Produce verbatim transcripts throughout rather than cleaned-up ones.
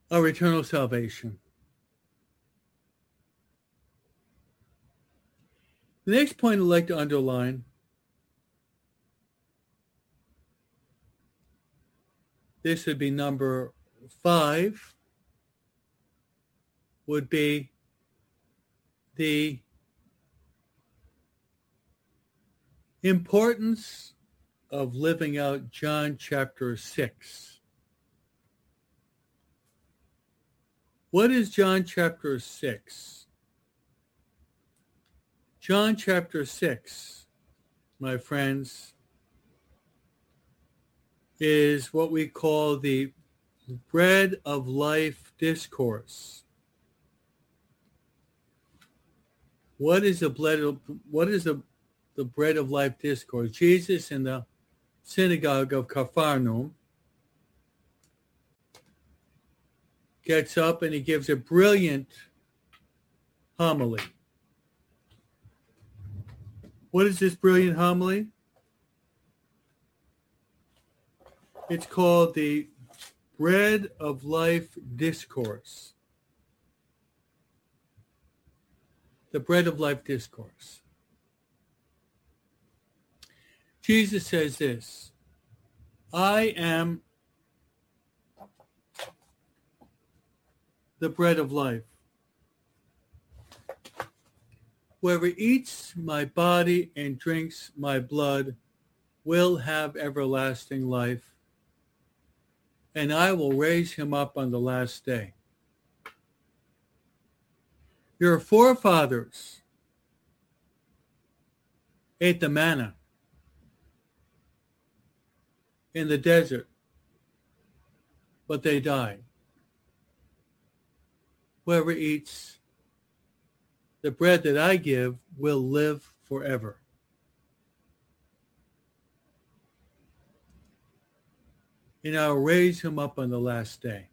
our eternal salvation. The next point I'd like to underline this would be number five, would be the importance of living out John chapter six. What is John chapter six? John chapter six, my friends, is what we call the bread of life discourse. What is the bread of, what is the, the bread of life discourse? Jesus in the synagogue of Capharnaum gets up and he gives a brilliant homily. What is this brilliant homily? It's called the Bread of Life Discourse. The Bread of Life Discourse. Jesus says this, I am the bread of life. Whoever eats my body and drinks my blood will have everlasting life, and I will raise him up on the last day. Your forefathers ate the manna in the desert, but they died. Whoever eats the bread that I give will live forever. And I will raise him up on the last day.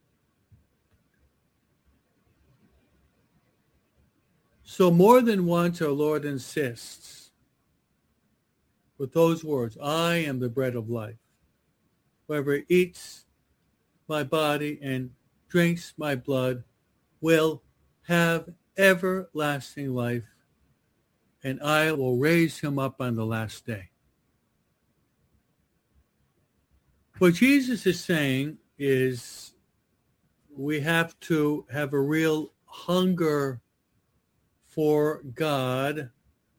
So more than once our Lord insists with those words, I am the bread of life. Whoever eats my body and drinks my blood will have everlasting life, and I will raise him up on the last day. What Jesus is saying is we have to have a real hunger for God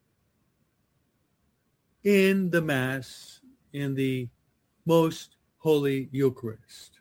in the Mass, in the most holy Eucharist.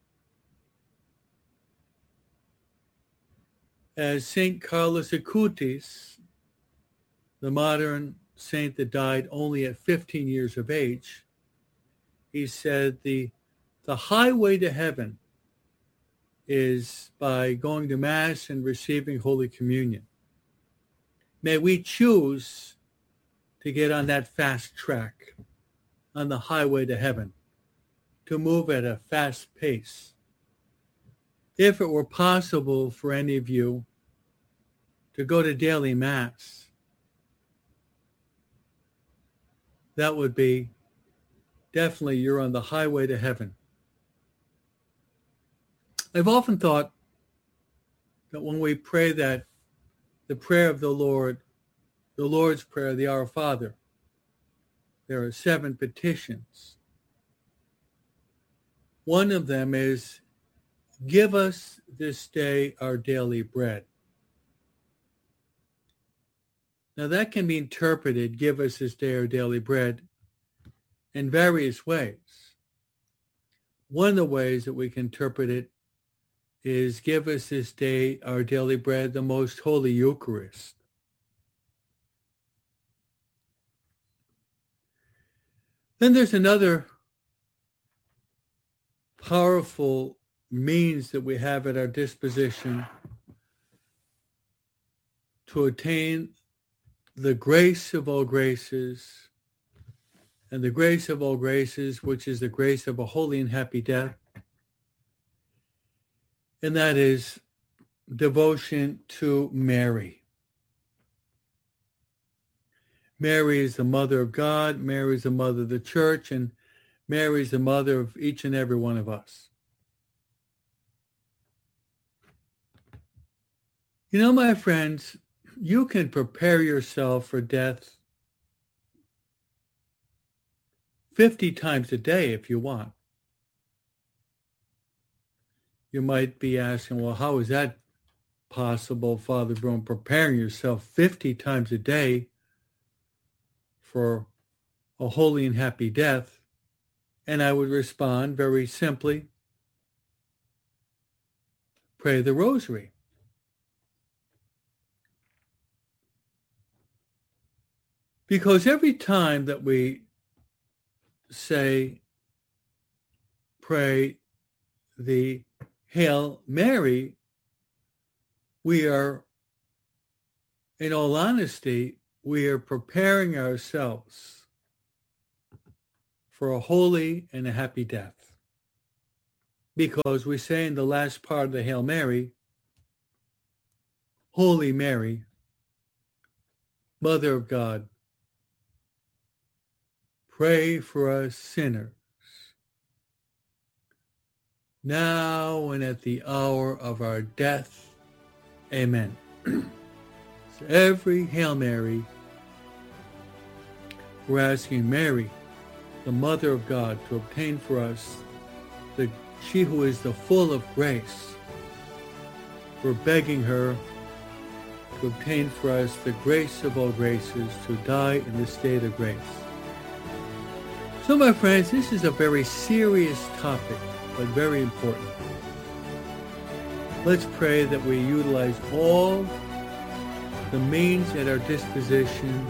As Saint Carlos Acutis, the modern saint that died only at fifteen years of age, he said the, the highway to heaven is by going to Mass and receiving Holy Communion. May we choose to get on that fast track, on the highway to heaven, to move at a fast pace. If it were possible for any of you to go to daily Mass, that would be definitely you're on the highway to heaven. I've often thought that when we pray that the prayer of the Lord, the Lord's Prayer, the Our Father, there are seven petitions. One of them is, give us this day our daily bread. Now that can be interpreted, give us this day our daily bread, in various ways. One of the ways that we can interpret it is, give us this day our daily bread, the most holy Eucharist. Then there's another powerful means that we have at our disposition to attain the grace of all graces, and the grace of all graces, which is the grace of a holy and happy death, and that is devotion to Mary. Mary is the mother of God, Mary is the mother of the church, and Mary is the mother of each and every one of us. You know, my friends, you can prepare yourself for death fifty times a day if you want. You might be asking, well, how is that possible, Father Brown, preparing yourself fifty times a day for a holy and happy death? And I would respond very simply, pray the rosary. Because every time that we say, pray the Hail Mary, we are, in all honesty, we are preparing ourselves for a holy and a happy death. Because we say in the last part of the Hail Mary, Holy Mary, Mother of God, pray for us sinners, now and at the hour of our death. Amen. So every Hail Mary, we're asking Mary, the Mother of God, to obtain for us, the she who is the full of grace. We're begging her to obtain for us the grace of all graces, to die in the state of grace. So, my friends, this is a very serious topic, but very important. Let's pray that we utilize all the means at our disposition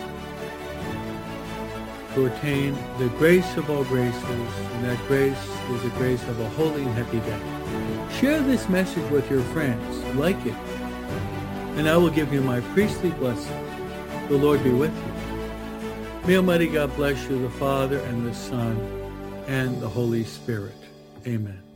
to attain the grace of all graces, and that grace is the grace of a holy and happy death. Share this message with your friends. Like it. And I will give you my priestly blessing. The Lord be with you. May Almighty God bless you, the Father, and the Son, and the Holy Spirit. Amen.